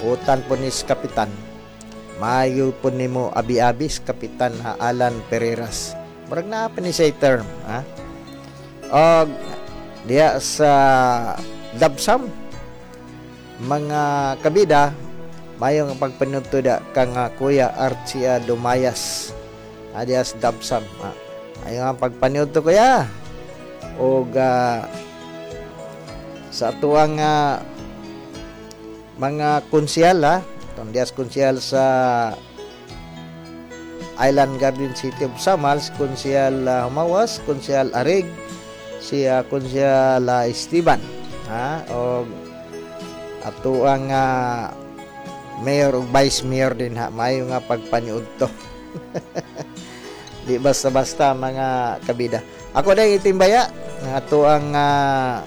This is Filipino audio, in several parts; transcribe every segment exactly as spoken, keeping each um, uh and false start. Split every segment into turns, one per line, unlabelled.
utan po ni kapitan. Mayo po nimo abi-abis kapitan ha Alan Pereiras. Murag na pa ni say term, ha? Og diya sa Dabsam mga kabida mayong pagpanudto da kang uh, Kuya Archia Dumayas. Adias Dabsam. Ha? Ayong ang pagpanudto kuya. Og uh, sa tuwang uh, mga konsyal, ha? Itong dias konsyal sa Island Garden City of Samals, konsyal uh, Humawas, konsyal Arig, si uh, konsyal uh, Esteban, ha? Og ato ang uh, mayor ug vice mayor din, ha, mayo nga pagpaniudto. Di basta-basta mga kabida. Ako day itimbaya nga ato ang uh,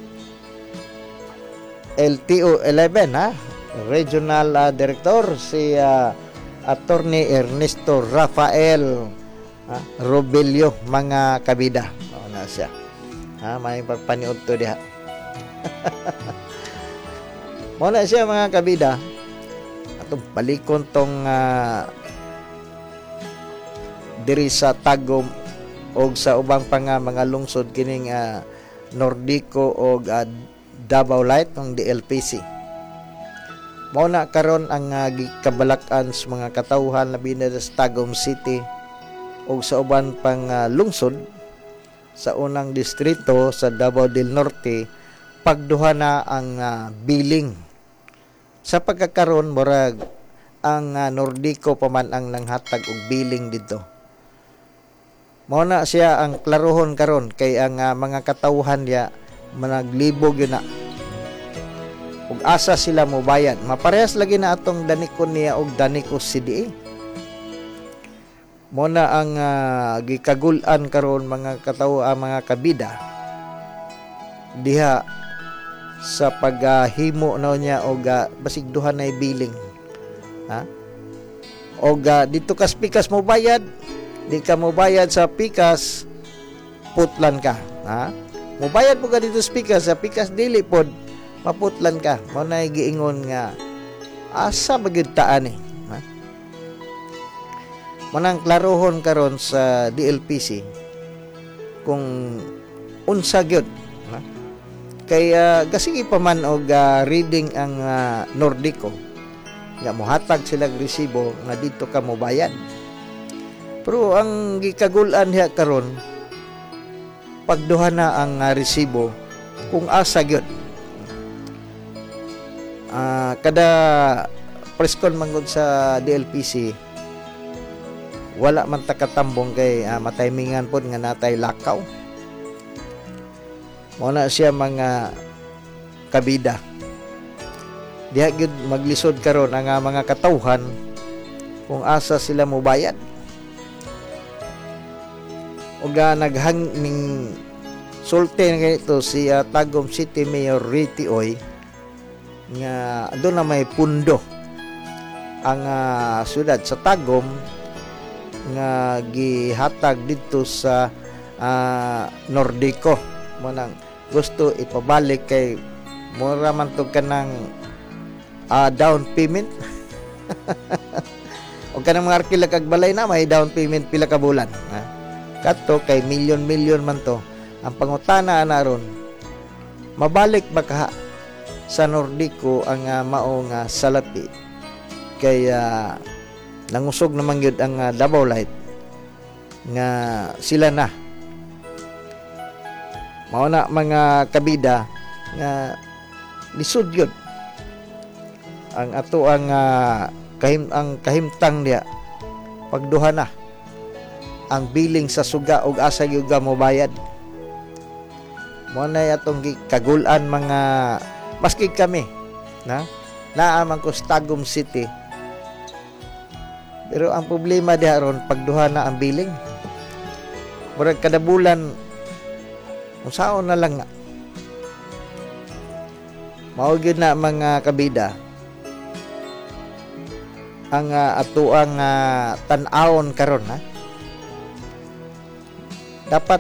L T O eleven, ha, regional uh, director si uh, Attorney Ernesto Rafael uh, Robelio mga kabida. Mao na siya, ha, may pagpaniudto diha. Muna siya mga kabida. Atong balikon tong uh, diri sa Tagum og sa ubang pa nga mga lungsod kining uh, Nordico og uh, Davao Light ng D L P C. Muna karon ang uh, gikabalak-an sa mga katawhan labi na sa Tagum City og sa uban pang uh, lungsod sa unang distrito sa Davao del Norte, pagduha na ang uh, billing. Sa pagkakaroon murag ang uh, Nordico pa man ang nanghatag og billing dito. Mao na siya ang klarohon karon kay ang uh, mga katawhan niya managlibog yun na. Ug asa sila mo bayad. Maparehas lagi na atong danikon niya og Danicos C D A. Mao na ang uh, gikagul-an karon mga katawo, mga kabida diha sa paghimo uh, na niya og uh, basig duha na billing, ha? Og uh, dito kas pikas mo bayad, di ka mo bayad sa pikas, putlan ka, ha? Mo bayad mo ka dito sa pikas, sa pikas dili pod maputlan ka. Mao na giingon nga asa bagid taan eh, ha? Manang klarohon karon sa D L P C kung unsa gyud, ha? Kaya gasigi pa man og uh, reading ang uh, Nordico nga mohatag sila resibo nga dito ka mo bayad. Pero ang gikagul-an diha karon pagduha na ang uh, resibo kung asa gyud. Uh, kada preskon manggod sa D L P C wala man ta katambong kay uh, matimingan pod nga natay lakaw. Mo na siya mga kabida. Diha gyud maglisod karon ang uh, mga katawhan kung asa sila mo bayad. Ug uh, naghang ning sulti nga ito si uh, Tagum City Mayor Riti Oy nga doon na may pundo ang uh, syudad sa Tagum nga gihatag dito sa uh, Nordico. Mo nang gusto ipabalik kay mura man to kanang uh, down payment. O kanang mga arkila kag balay na may down payment pila ka bulan, ha? Kadto kay milyon-milyon man to. Ang pangutana na ron, mabalik ba ka sa Nordico ang uh, mao nga salapi kay uh, nangusog naman yun ang uh, Davao Light nga sila na mao na mga kabida nga lisod yun ang ato ang uh, kahim ang kahimtang niya pagduha na ang billing sa suga ug asa gyud ka mo bayad. Mao na atong gikagulan mga maski kami na naamang ko sa Tagum City. Pero ang problema diha ron pagduha na ang billing. Murag kada bulan unsaon na lang nga. Mao gyud na mga kabida. Ang uh, ato ang uh, tan-awon karon, ha. Dapat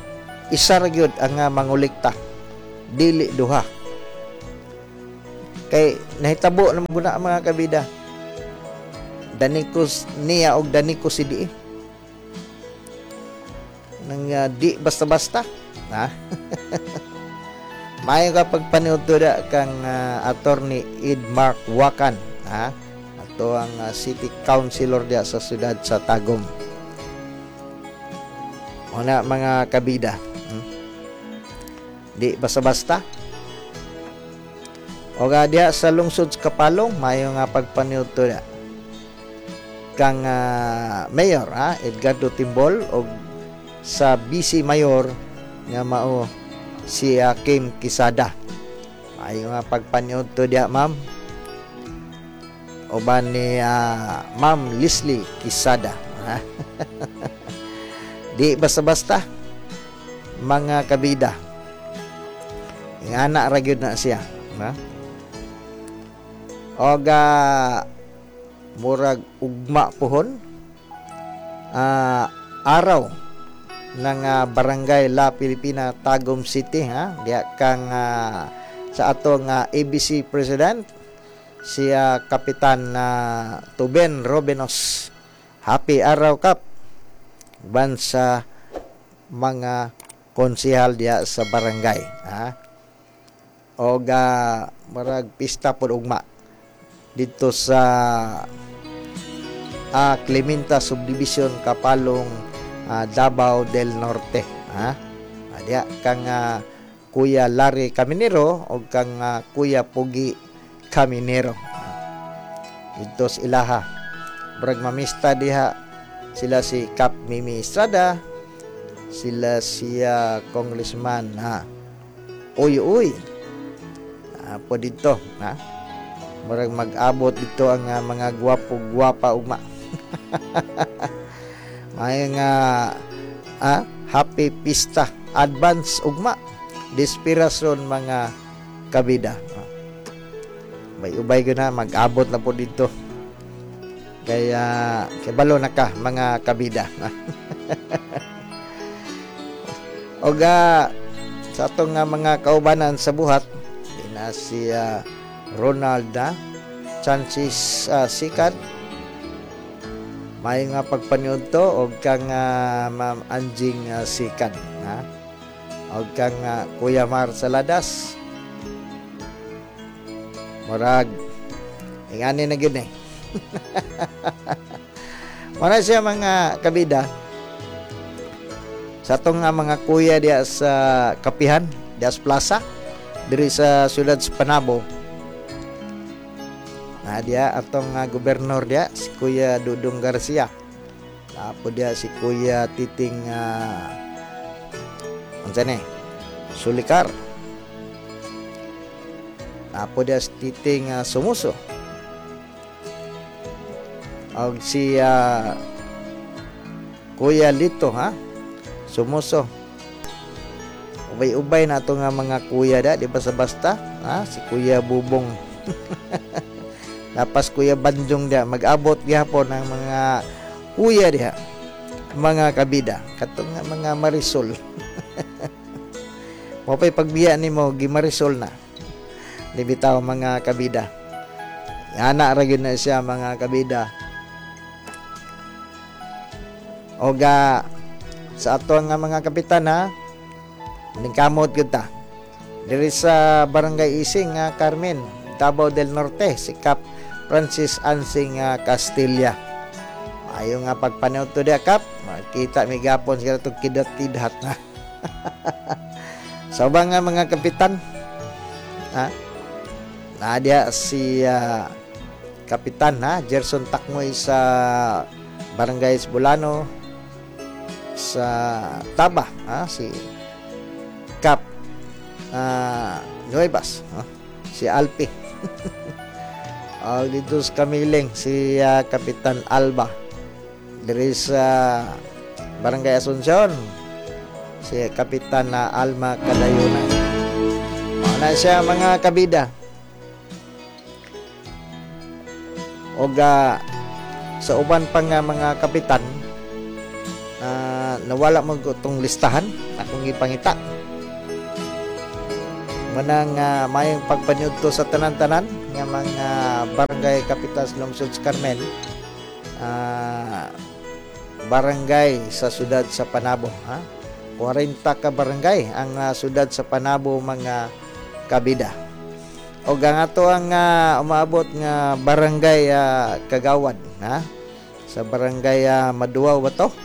isa ra gyud ang uh, mangulikta, dili duha. Kay kay nahitabo na muna mga kabida. Danikos niya og daniko si di. Nang uh, di basta-basta, ha? Mayo ka pagpaniud da kang uh, attorney Ed Mark Wakan, ha? Ato ang uh, city councilor dia sa siyudad sa Tagum. Una mga kabida, hmm? Di basta-basta. O nga diya sa lungsod sa Kapalong, mayo nga pagpaniud da kang uh, mayor, ha? Edgardo Timbol o sa vice mayor nga mao si uh, Kim Quisada. Mayo nga pagpaniud to diya ma'am. Oban ni uh, Ma'am Leslie Quisada. Di basta-basta mga kabida. Nga anak ra gyud na siya, ha? Oga murag ugma pohon uh, araw ng uh, Barangay La Pilipina, Tagum City, ha? Diya kang uh, sa atong uh, A B C President si uh, Kapitan uh, Tuben Robenos. Happy araw kap ban sa mga konsehal diya sa barangay, ha? Og uh, marag pista pod ugma dito sa uh, Clementa Subdivision, Kapalong, uh, Davao del Norte, ha? Adya kang uh, Kuya Larry Caminero o kang uh, Kuya Pugi Caminero. Dito sa ilaha brag mamista diha sila si Kap Mimi Estrada, sila si uh, Congressman, ha? Uy uy uh, po dito, ha? Murag mag-abot dito ang uh, mga gwapo-gwapa ugma. May nga ah, happy pista advance ugma desperasyon mga kabida. Bay ubay ko na mag-abot na po dito. Kaya kibalo na ka mga kabida. Oga sa atong uh, mga kaubanan sa buhat ina si uh, Ronald na Chances uh, Sikat. May nga pagpaniud to og kang uh, Ma'am Anjing uh, Sikat, ha? Og kang uh, Kuya Mar Saladas. Murag ingani na gyud eh. Mara siya mga kabida sa atong uh, mga kuya diya sa Kapihan, diya sa Plaza diri sa siyudad sa Panabo. Na dia atong uh, gobernador dia si Kuya Dudong Garcia. Apo dia si Kuya Titing uh, unsa ni? Sulikar. Apo dia si Titing uh, Sumuso. Og si uh, Kuya Lito, ha? Sumuso. Ubay-ubay na itong uh, mga kuya da, di basta-basta, ha? Si Kuya Bubong. Tapos Kuya Banjong dia, mag-abot gihapon ng mga kuya diha, mga kabida, katong nga mga Marisol. Mapay pagbiya nimo gimarisol na. Libitaw mga kabida. Ana ra gyud na siya mga kabida. Oga sa ato nga mga kapitan, ha, ningkamot gyud ta diri sa Barangay Ising, uh, Carmen, Davao del Norte, si Kap Francis Ansing uh, Castilla. Ayo nga pagpanaw to dia Kap, makita mi gapon sila to kidat-kidat na. Sa so, nga mga kapitan, ha, na dia si uh, Kapitan, ha, Gerson Takmoy sa Barangay Esbolano sa Taba, ha, si Kap uh, Nuevas, ha, si Alpi. Uh, dito sa Kamiling si uh, Kapitan Alba. Diri sa Barangay Asuncion si Kapitan na uh, Alma Kadayunan. Ano siya mga kabida. Oga sa uban pa nga mga kapitan na uh, nawala mo itong listahan akong ipangita. Manang uh, mayang pagpanyod to sa tanan-tanan nga mga barangay kapital sa lungsod sa Carmen, uh, barangay sa sudad sa Panabo, ha? forty ka barangay ang uh, sudad sa Panabo, mga kabida. O ang ato ang uh, umaabot nga barangay uh, Kagawad, ha? Sa barangay uh, Maduaw ba to?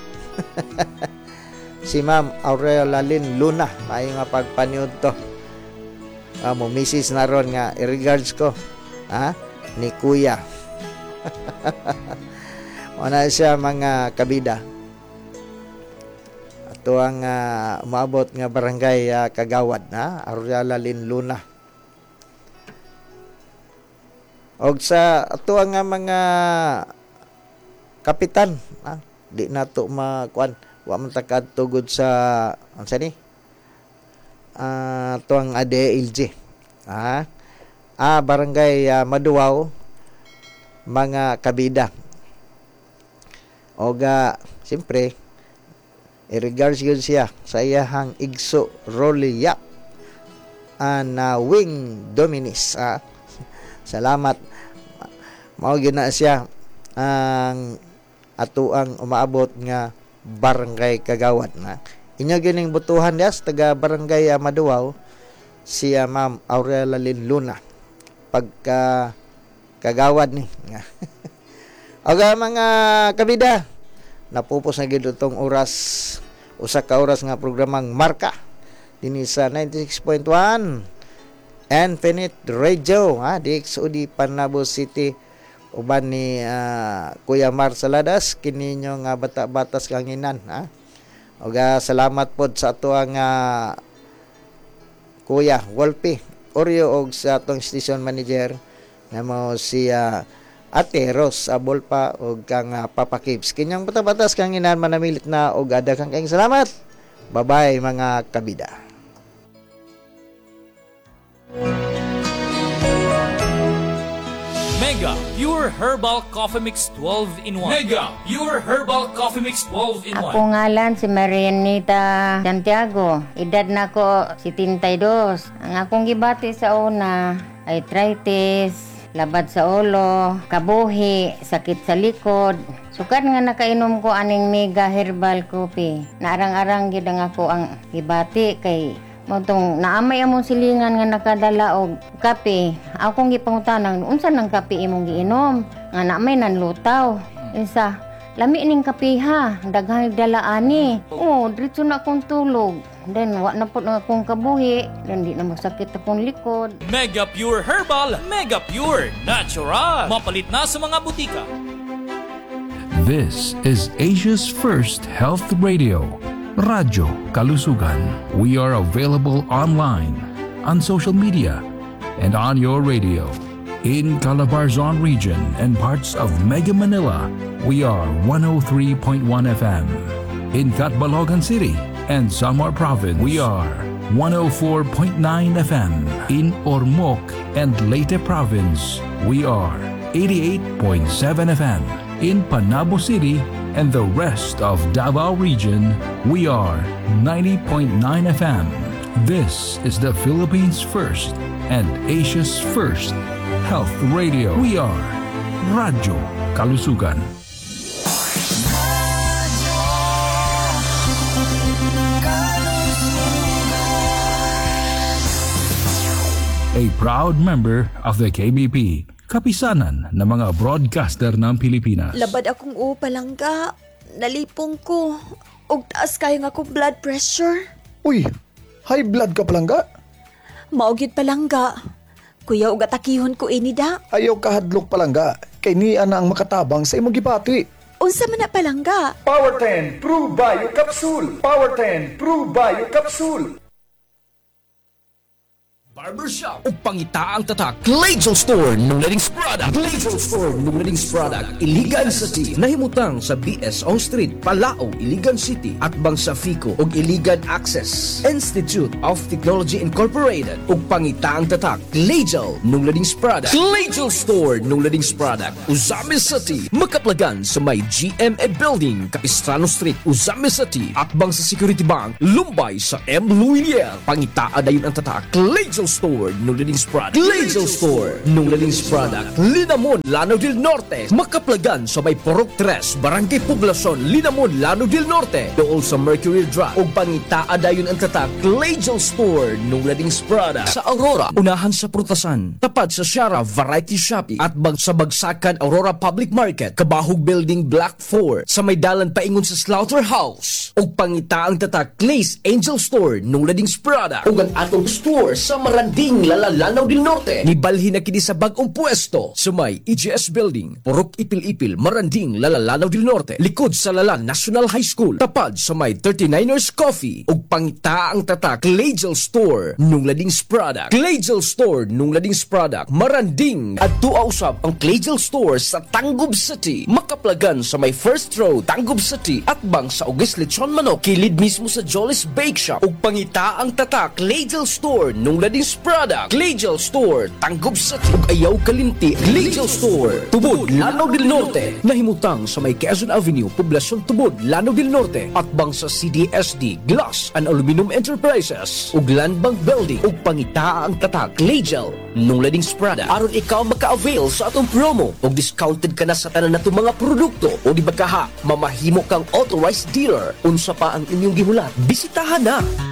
Si Ma'am Aurelia Lynn Luna, maayo nga pagpaniud to. Uh, mo misis na ron nga i-regards ko, ha? Ni Kuya. Wala siya, mga kabida. Ato ang uh, umaabot nga barangay uh, Kagawad, ha? Aurelia Lynn Luna. Og sa ato nga mga kapitan, ha? Di na to makuan, wa man ta kadtugod sa unsa ni? Ah, uh, to ang A D L G. Ha? Ah, barangay uh, Maduaw, mga kabida. Og uh, siyempre i-regards yun siya sa iyahang igso Rolia an uh, Wing Dominis. Ah, salamat. Mao gyud na siya ang ato ang umaabot nga barangay Kagawad, na inyo gining butuhan dias taga barangay uh, Maduaw, siya Ma'am Aurelia Lynn Luna, pagka Kagawad ni. Aga mga kabida, napupos na gid tong oras, usa ka oras nga programang Marka dinhi sa ninety-six point one Infinite Radio, ha, di X O D Panabo City, uban ni uh, Kuya Mar Saladas, kini nyo nga bata-batas kanginan, ha. Og uh, salamat pod sa ato ang uh, Kuya Wolpe Oreo og sa atong station manager na mo si uh, Ate Ros Abolpa og kang uh, Papa Kips. Kinyang bata-batas kanginan, manamilit na og ada kang kaing salamat. Bye-bye mga kabida.
Mega Pure Herbal Coffee Mix twelve in one. Mega Pure Herbal Coffee Mix twelve in one.
Ako ngalan si Marianita Santiago. Edad na ko setenta-dos. Ang akong gibati sa una, arthritis, labad sa ulo, kabuhi, sakit sa likod. Sukad nga nakainom ko aning Mega Herbal Coffee. Naarang-arang gid ang ako ang gibati kay motong naamay among silingan nga nakadala og kape. Akong gipangutanan, unsa nang kape imong giinom? Nga naamay nanlutaw. Isa, lami ning kape ha, daghang dala ani. Oh, diretso na akong tulog. Then wa na pud akong kabuhi, then di na masakit akong likod.
Mega Pure Herbal, Mega Pure Natural. Mapalit na sa mga butika.
This is Asia's first health radio. Radyo Kalusugan. We are available online, on social media, and on your radio. In Calabarzon region and parts of Mega Manila, we are one oh three point one F M. In Catbalogan City and Samar Province, we are one oh four point nine F M. In Ormoc and Leyte Province, we are eighty-eight point seven F M. In Panabo City and the rest of Davao region, we are ninety point nine F M. This is the Philippines' first and Asia's first health radio. We are Radyo Kalusugan. A proud member of the K B P, kapisanan ng mga broadcaster ng Pilipinas.
Labad akong upalangga, nalipong ko, og taas kayo nga akong blood pressure.
Uy, high blood ka palangga?
Maugid palangga. Kuya, og atakihon ko ini da.
Ayaw kahadlok palangga, kay ni ana ang makatabang sa imong gibati.
Unsa man na palangga?
Power ten True Bio Capsule. Power ten True Bio Capsule.
Barbershop o pangitaang tatak. Glazal Store ng Ladings Product. Glazal Store ng Ladings Product. Iligan City. Nahimutang sa B S O Street, Palao, Iligan City. At bang sa Fico o Iligan Access. Institute of Technology Incorporated o pangitaang tatak. Glazal ng Ladings Product. Glazal Store ng Ladings Product. Uzami City. Makaplagan sa may G M A Building, Capistrano Street, Uzami City. At bang sa Security Bank, Lumbay sa M. Luilier. Pangitaan na yun ang tatak. Glazal Store nung Ladings Product. Glazel Store nung Ladings Product. Linamon, Lanao del Norte. Makaplagan sa may Porok tres, Barangay Poblacion, Linamon, Lanao del Norte. Dool sa Mercury Drive. O pangitaa dayon ang tatak Glazel Store nung Ladings Product. Sa Aurora, unahan sa Prutasan. Tapat sa Shara Variety Shopping. At bag sa Bagsakan Aurora Public Market. Kabahog Building Block four. Sa may dalan paingon sa Slaughterhouse. O pangitaang tatak Glaze Angel Store nung Ladings Product. O ang atong store sa Maranding, Lanao del Norte. Nibalhin na kini sa bagong pwesto sa may E G S Building, Purok Ipil-Ipil, Maranding, Lanao del Norte. Likod sa Lalan National High School. Tapad sa may thirty-niners Coffee. O pangitaang tatak Glazel Store nung Ladings Product. Glazel Store nung Ladings Product, Maranding. At tuausap ang Glazel Store sa Tangub City. Makaplagan sa may First Row, Tangub City. At bang sa Ugis Lechon Manok, kilid mismo sa Jolly's Bake Shop. O pangita ang tatak Glazel Store nung Ladings Product. Glazel Store, Tangub City. Ug ayaw kalimti, Glazel Store, Tubod, Lanao del Norte. Nahimutang sa may Quezon Avenue, Poblacion Tubod, Lanao del Norte. At bang sa C D S D, Glass and Aluminum Enterprises. Ug Land Bank Building. Ug pangita ang tatak Glazel nung Ladings Product. Aron ikaw maka-avail sa atong promo. Ug discounted ka na sa tanan natong mga produkto. O di ba kaha, mamahimo kang authorized dealer. Unsa pa ang inyong gihulat? Bisitahan na!